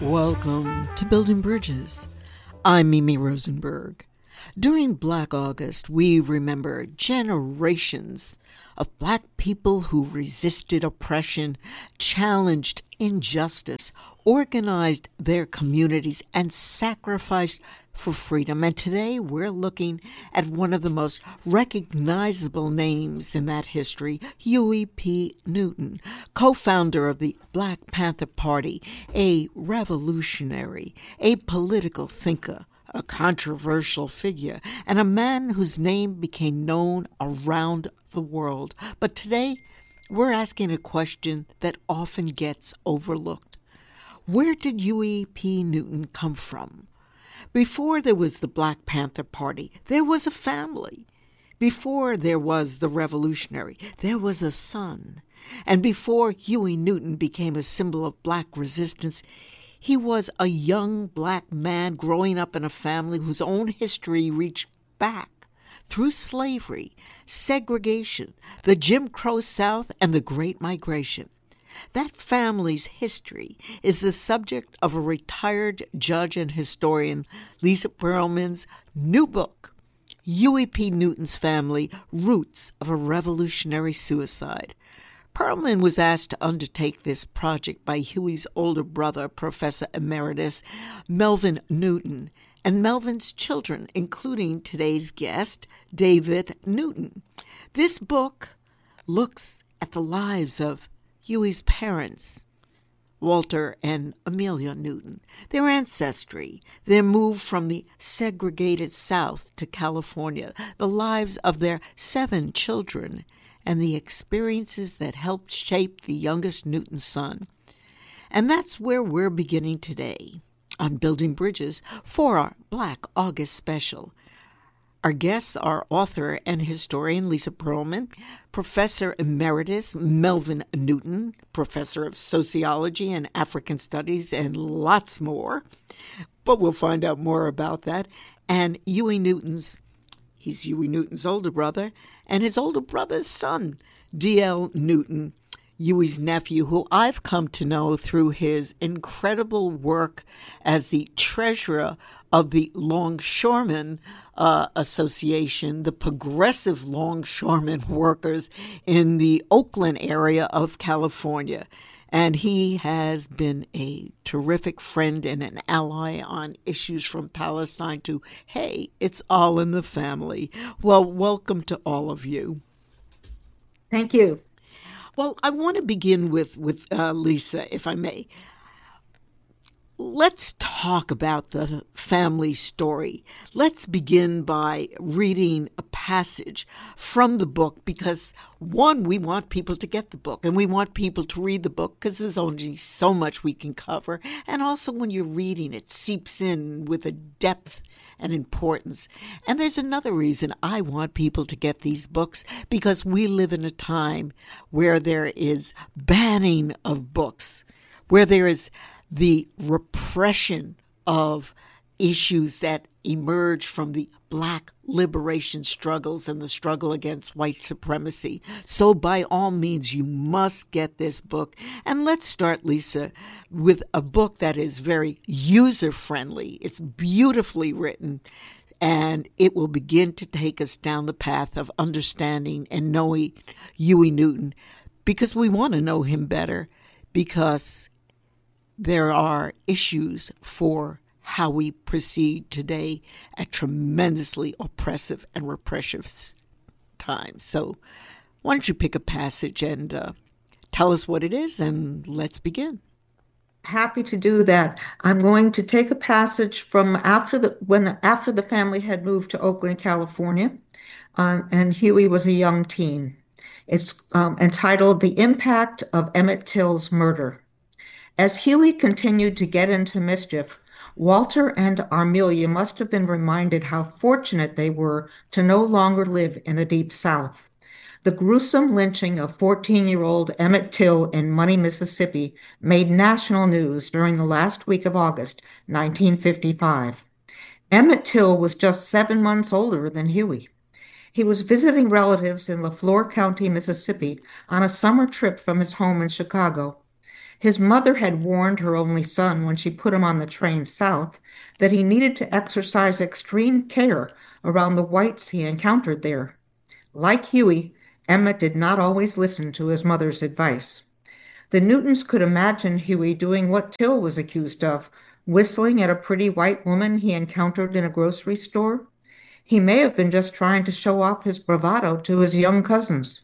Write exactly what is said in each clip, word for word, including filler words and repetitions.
Welcome to Building Bridges. I'm Mimi Rosenberg. During Black August, we remember generations of Black people who resisted oppression, challenged injustice, organized their communities, and sacrificed for freedom. And today we're looking at one of the most recognizable names in that history, Huey P. Newton, co-founder of the Black Panther Party, a revolutionary, a political thinker, a controversial figure, and a man whose name became known around the world. But today, we're asking a question that often gets overlooked. Where did Huey P. Newton come from? Before there was the Black Panther Party, there was a family. Before there was the revolutionary, there was a son. And before Huey Newton became a symbol of Black resistance, he was a young Black man growing up in a family whose own history reached back through slavery, segregation, the Jim Crow South, and the Great Migration. That family's history is the subject of a retired judge and historian, Lisa Pearlman's new book, Huey P. Newton's Family, Roots of a Revolutionary Suicide. Pearlman was asked to undertake this project by Huey's older brother, Professor Emeritus Melvin Newton, and Melvin's children, including today's guest, David Newton. This book looks at the lives of Huey's parents, Walter and Amelia Newton, their ancestry, their move from the segregated South to California, the lives of their seven children, and the experiences that helped shape the youngest Newton son. And that's where we're beginning today on Building Bridges for our Black August special. Our guests are author and historian Lisa Pearlman, Professor Emeritus Melvin Newton, Professor of Sociology and African Studies, and lots more. But we'll find out more about that. And Huey Newton's, he's Huey Newton's older brother, and his older brother's son, D L Newton, Huey's nephew, who I've come to know through his incredible work as the treasurer of the Longshoremen uh, Association, the progressive longshoremen workers in the Oakland area of California. And he has been a terrific friend and an ally on issues from Palestine to, hey, it's all in the family. Well, welcome to all of you. Thank you. Well, I want to begin with, with uh, Lisa, if I may. Let's talk about the family story. Let's begin by reading a passage from the book because, one, we want people to get the book and we want people to read the book because there's only so much we can cover. And also when you're reading, it seeps in with a depth and importance. And there's another reason I want people to get these books because we live in a time where there is banning of books, where there is the repression of issues that emerge from the Black liberation struggles and the struggle against white supremacy. So by all means, you must get this book. And let's start, Lisa, with a book that is very user-friendly. It's beautifully written, and it will begin to take us down the path of understanding and knowing Huey Newton because we want to know him better because there are issues for how we proceed today at tremendously oppressive and repressive times. So why don't you pick a passage and uh, tell us what it is, and let's begin. Happy to do that. I'm going to take a passage from after the when the, after the family had moved to Oakland, California, um, and Huey was a young teen. It's um, entitled "The Impact of Emmett Till's Murder." As Huey continued to get into mischief, Walter and Armelia must have been reminded how fortunate they were to no longer live in the Deep South. The gruesome lynching of fourteen-year-old Emmett Till in Money, Mississippi, made national news during the last week of August, nineteen fifty-five. Emmett Till was just seven months older than Huey. He was visiting relatives in LeFlore County, Mississippi, on a summer trip from his home in Chicago. His mother had warned her only son when she put him on the train south that he needed to exercise extreme care around the whites he encountered there. Like Huey, Emmett did not always listen to his mother's advice. The Newtons could imagine Huey doing what Till was accused of, whistling at a pretty white woman he encountered in a grocery store. He may have been just trying to show off his bravado to his young cousins.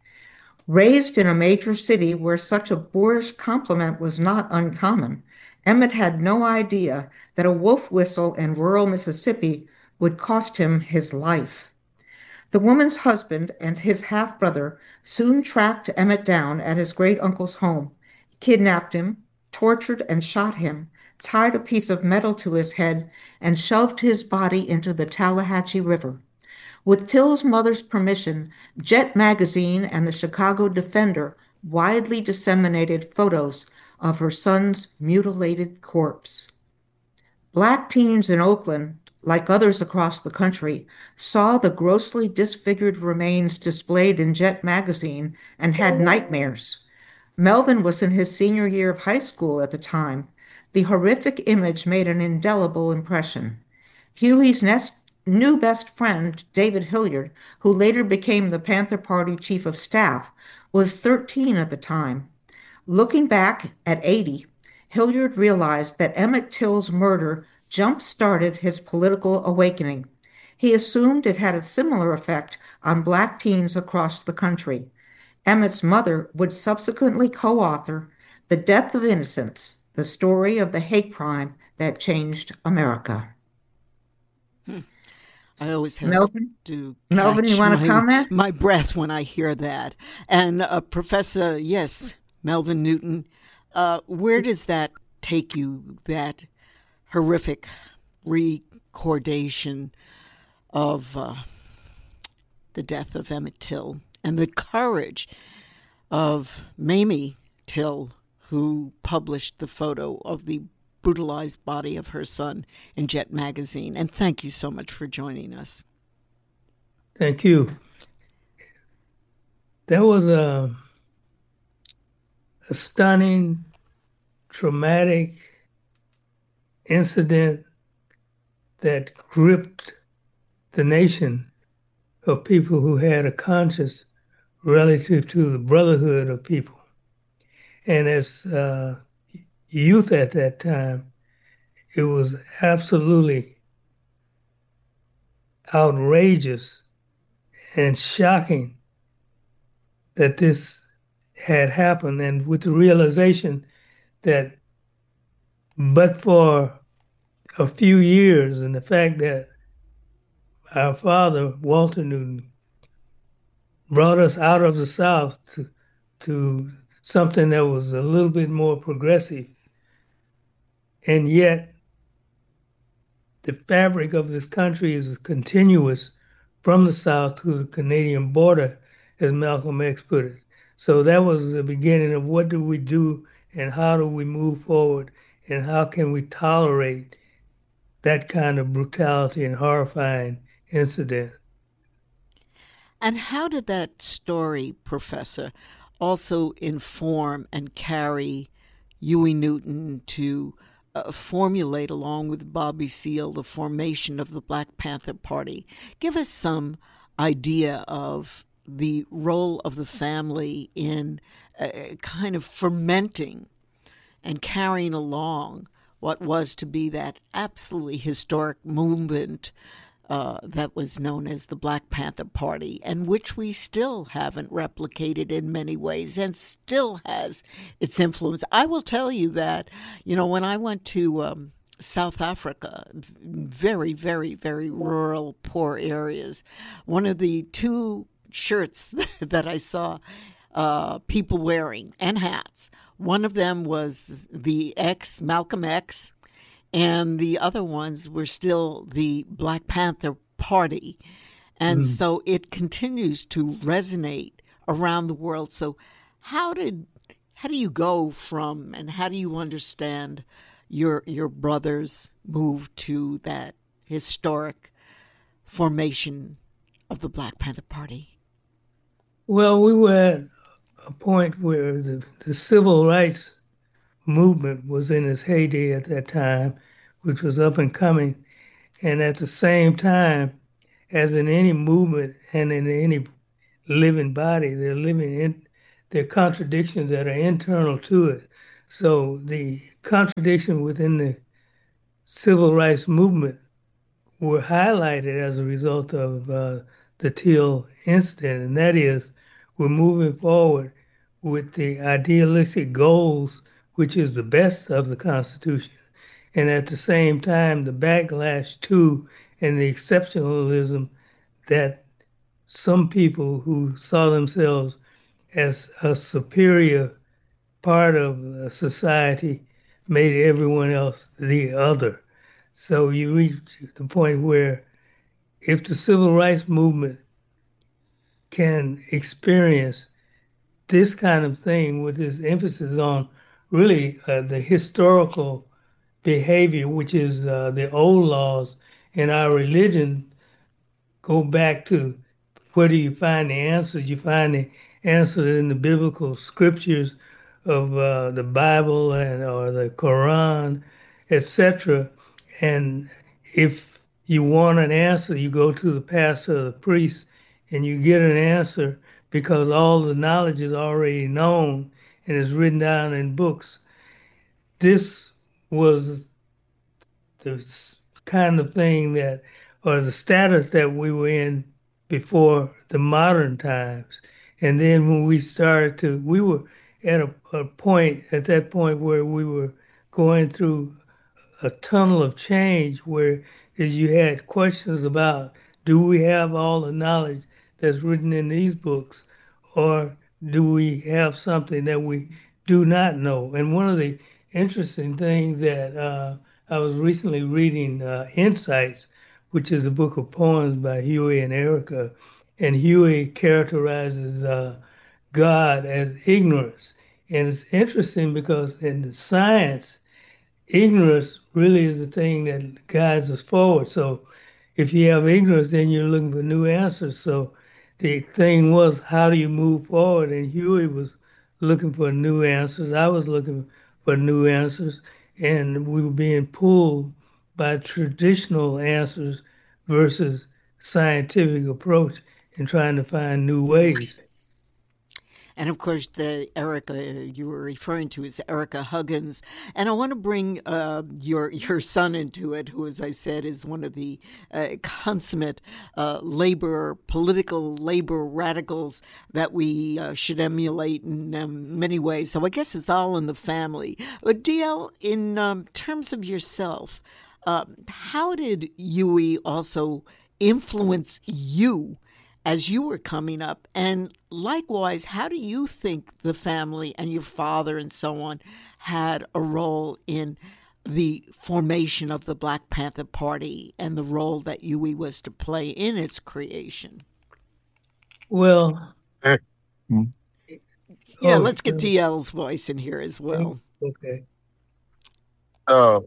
Raised in a major city where such a boorish compliment was not uncommon, Emmett had no idea that a wolf whistle in rural Mississippi would cost him his life. The woman's husband and his half-brother soon tracked Emmett down at his great-uncle's home, kidnapped him, tortured and shot him, tied a piece of metal to his head, and shoved his body into the Tallahatchie River. With Till's mother's permission, Jet Magazine and the Chicago Defender widely disseminated photos of her son's mutilated corpse. Black teens in Oakland, like others across the country, saw the grossly disfigured remains displayed in Jet Magazine and had nightmares. Melvin was in his senior year of high school at the time. The horrific image made an indelible impression. Huey's nest, new best friend, David Hilliard, who later became the Panther Party chief of staff, was thirteen at the time. Looking back at eighty, Hilliard realized that Emmett Till's murder jump-started his political awakening. He assumed it had a similar effect on Black teens across the country. Emmett's mother would subsequently co-author The Death of Innocence, the story of the hate crime that changed America. Hmm. I always have Melvin? to Melvin, catch you want to my, comment? my breath when I hear that. And uh, Professor, yes, Melvin Newton, uh, where does that take you, that horrific recordation of uh, the death of Emmett Till and the courage of Mamie Till, who published the photo of the brutalized body of her son in Jet Magazine? And thank you so much for joining us. Thank you. There was a, a stunning, traumatic incident that gripped the nation of people who had a conscience relative to the brotherhood of people. And as uh, youth at that time, it was absolutely outrageous and shocking that this had happened, and with the realization that but for a few years and the fact that our father, Walter Newton, brought us out of the South to, to something that was a little bit more progressive. And yet, the fabric of this country is continuous from the South to the Canadian border, as Malcolm X put it. So that was the beginning of what do we do and how do we move forward and how can we tolerate that kind of brutality and horrifying incident. And how did that story, Professor, also inform and carry Huey Newton to uh, formulate, along with Bobby Seale, the formation of the Black Panther Party? Give us some idea of the role of the family in uh, kind of fermenting and carrying along what was to be that absolutely historic movement uh, that was known as the Black Panther Party, and which we still haven't replicated in many ways and still has its influence. I will tell you that, you know, when I went to um, South Africa, very, very, very rural, poor areas, one of the two shirts that I saw uh, people wearing, and hats, one of them was the X, Malcolm X, and the other ones were still the Black Panther Party. And mm. so it continues to resonate around the world. So how did how do you go from, and how do you understand your your brother's move to that historic formation of the Black Panther Party? Well, we were at a point where the, the civil rights movement was in its heyday at that time, which was up and coming. And at the same time, as in any movement and in any living body, they're living in, there are contradictions that are internal to it. So the contradiction within the civil rights movement were highlighted as a result of uh, the Teal incident, and that is we're moving forward with the idealistic goals, which is the best of the Constitution, and at the same time, the backlash to and the exceptionalism that some people who saw themselves as a superior part of a society made everyone else the other. So you reach the point where if the civil rights movement can experience this kind of thing with this emphasis on really uh, the historical behavior, which is uh, the old laws in our religion, go back to where do you find the answers? You find the answer in the biblical scriptures of uh, the Bible and or the Quran, et cetera. And if you want an answer, you go to the pastor or the priest and you get an answer because all the knowledge is already known and is written down in books. This was the kind of thing that, or the status that we were in before the modern times. And then when we started to, we were at a, a point, at that point where we were going through a tunnel of change where as you had questions about, do we have all the knowledge that's written in these books, or do we have something that we do not know? And one of the interesting things that uh, I was recently reading uh, Insights, which is a book of poems by Huey and Erica, and Huey characterizes uh, God as ignorance. And it's interesting because in the science, ignorance really is the thing that guides us forward. So if you have ignorance, then you're looking for new answers. So the thing was, how do you move forward? And Huey was looking for new answers. I was looking for new answers. And we were being pulled by traditional answers versus scientific approach in trying to find new ways. And of course, the Erica you were referring to is Erica Huggins. And I want to bring uh, your your son into it, who, as I said, is one of the uh, consummate uh, labor, political labor radicals that we uh, should emulate in um, many ways. So I guess it's all in the family. But D L, in um, terms of yourself, uh, how did Huey also influence you as you were coming up? And likewise, how do you think the family and your father and so on had a role in the formation of the Black Panther Party and the role that Huey was to play in its creation? Well, Eh, Yeah, oh, let's get D L's voice in here as well. okay. uh,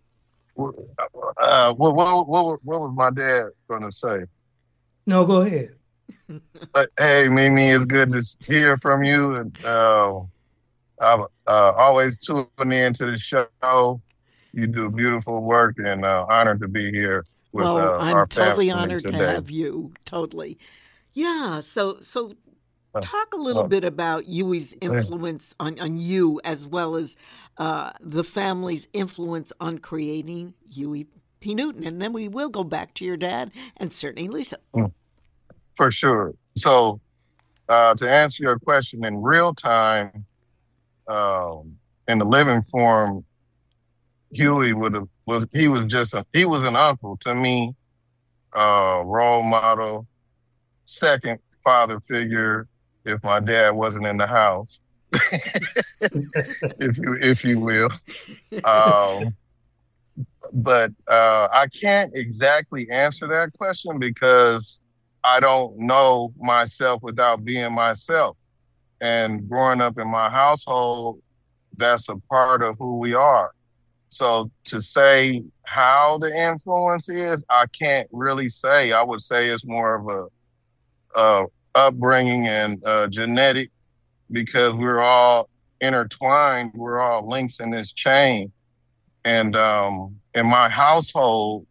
uh, what, what, what, what was my dad going to say? No, go ahead. Uh, hey, Mimi, it's good to hear from you. And uh, I'm uh, always tuning in to the show. You do beautiful work, and uh, honored to be here with Well, uh, I'm our totally family honored to today. have you. Totally. Yeah. So, so Uh, talk a little uh, bit about Huey's influence on, on you, as well as uh, the family's influence on creating Huey P. Newton. And then we will go back to your dad and certainly Lisa. For sure. So, uh, to answer your question in real time, um, in the living form, Huey would have was he was just a, he was an uncle to me, uh, role model, second father figure if my dad wasn't in the house, if you if you will. Um, but uh, I can't exactly answer that question because I don't know myself without being myself. And growing up in my household, that's a part of who we are. So to say how the influence is, I can't really say. I would say it's more of a, a upbringing and uh, genetic, because we're all intertwined. We're all links in this chain. And um, in my household,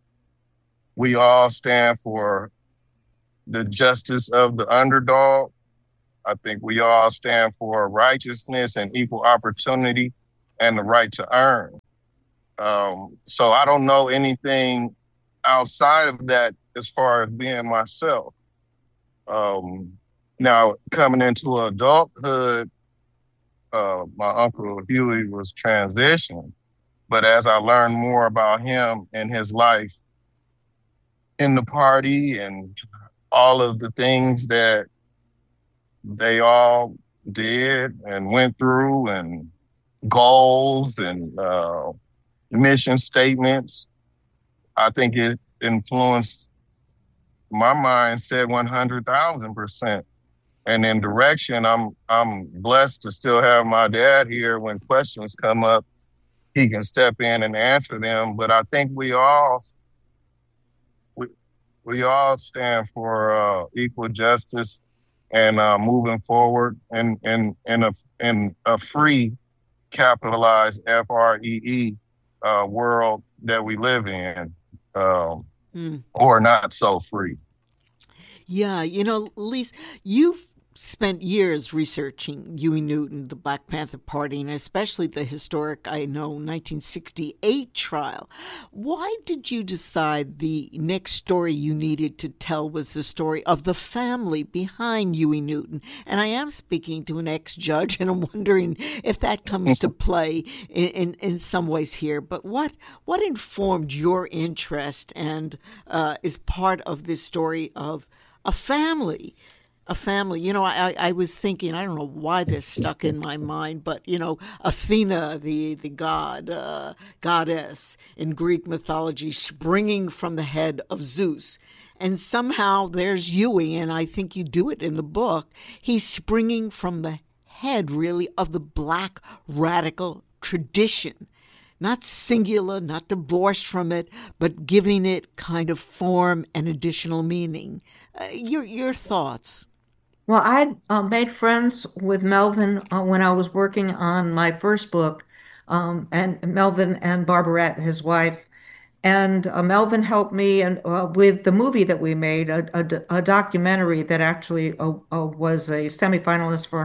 we all stand for the justice of the underdog. I think we all stand for righteousness and equal opportunity and the right to earn. Um, so I don't know anything outside of that as far as being myself. Um, now, coming into adulthood, uh, my uncle Huey was transitioned. But as I learned more about him and his life in the party and all of the things that they all did and went through and goals and uh, mission statements, I think it influenced my mindset one hundred thousand percent. And in direction, I'm I'm blessed to still have my dad here when questions come up. He can step in and answer them. But I think we all we, we all stand for uh, equal justice and uh, moving forward in in in a in a free, capitalized F R E E uh, world that we live in, um, mm. or not so free. Yeah, you know, Lise, you've spent years researching Huey Newton, the Black Panther Party, and especially the historic, I know, nineteen sixty-eight trial. Why did you decide the next story you needed to tell was the story of the family behind Huey Newton? And I am speaking to an ex-judge, and I'm wondering if that comes to play in, in, in some ways here. But what what informed your interest and uh, is part of this story of a family? A family, you know, I, I was thinking, I don't know why this stuck in my mind, but, you know, Athena, the, the god, uh, goddess in Greek mythology, springing from the head of Zeus. And somehow there's Huey, and I think you do it in the book. He's springing from the head, really, of the Black radical tradition. Not singular, not divorced from it, but giving it kind of form and additional meaning. Uh, your, your thoughts? Well, I uh, made friends with Melvin uh, when I was working on my first book, um, and Melvin and Barbarette, his wife. And uh, Melvin helped me and uh, with the movie that we made, a, a, a documentary that actually uh, uh, was a semifinalist for